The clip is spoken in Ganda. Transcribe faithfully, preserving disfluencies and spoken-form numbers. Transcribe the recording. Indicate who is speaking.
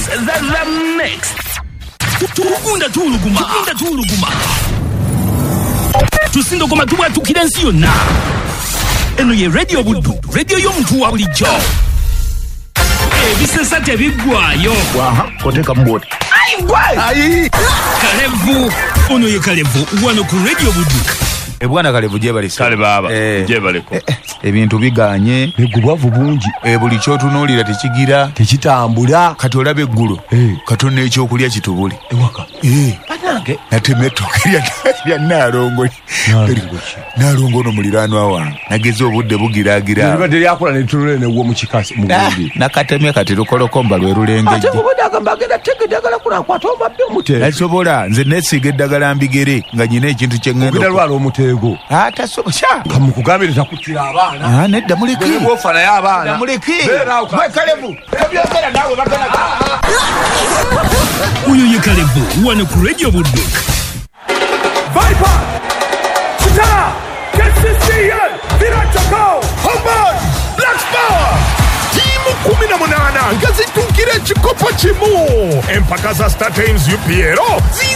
Speaker 1: the, the mix. Tukunda tuluguma. Tukunda tuluguma. Tusindo koma tuwa tukidensi yonna. Eno ye radio budu. Radio yomuntu wa bulijjo. Ebisesa tebigwayo.
Speaker 2: Waha, koteka mboti.
Speaker 1: Ayi gwayi.
Speaker 2: Ayi.
Speaker 1: Kalevu. Ono ye Kalevu. Wano ku radio budu.
Speaker 2: Ebwana Kalevu jebali
Speaker 3: kale baba eh, jebali ko
Speaker 2: eh, ebintu biganye
Speaker 4: egubwavu bungi
Speaker 2: e buli kyotunuulira tekigira
Speaker 4: tekitambula
Speaker 2: kati olabe eggulu
Speaker 4: eh.
Speaker 2: katonna ekyokulya kitubuli
Speaker 4: ewaka
Speaker 2: eh.
Speaker 4: banange
Speaker 2: natemetoke lya nalongo nalongo no muliraanwa wange nageze obudde bugiraagira
Speaker 4: libadde lyakola netulule newo mu kikasi mu gundi
Speaker 2: nakatemye kati lukolokomba lwe lulengejje
Speaker 4: ate obudde agamba agenda tega eddagala kunakwata omabbe omutego
Speaker 2: nasobola nze nesiiga eddagala mbigere nga nyina ekintu kye ngenda
Speaker 4: ogenda lwala omutego
Speaker 2: atasobosha
Speaker 4: kamukugambire takutira abaana
Speaker 2: ah nedda muleke
Speaker 4: bofa naye abaana
Speaker 2: muleke
Speaker 4: mwe Kalevu ebyogera nawe bagana
Speaker 1: uyu ye Kalevu wano ku radio budu.
Speaker 5: Viper Chitara K C C L Virachako Homeboy Black Power timu kumi na munana ngazitunkire chikopo chimu empaka za Star Times U P L